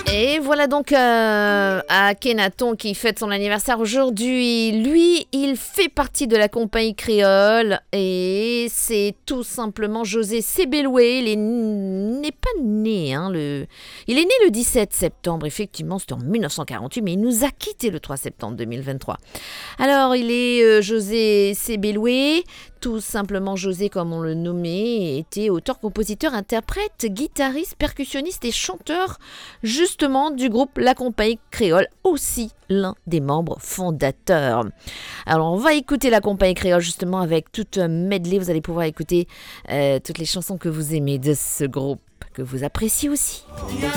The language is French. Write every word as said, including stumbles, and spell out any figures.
Et voilà donc euh, Akhenaton qui fête son anniversaire aujourd'hui. Lui, il fait partie de la compagnie créole et c'est tout simplement José Sebeloué. Il est n- n'est pas né, hein, le... il est né le dix-sept septembre, effectivement, c'était en dix-neuf cent quarante-huit, mais il nous a quittés le trois septembre deux mille vingt-trois. Alors, il est euh, José Sebeloué, tout simplement José comme on le nommait, était auteur, compositeur, interprète, guitariste, percussionniste et chanteur justement du groupe La Compagnie Créole, aussi l'un des membres fondateurs. Alors on va écouter La Compagnie Créole justement avec toute un medley, vous allez pouvoir écouter euh, toutes les chansons que vous aimez de ce groupe, que vous appréciez aussi.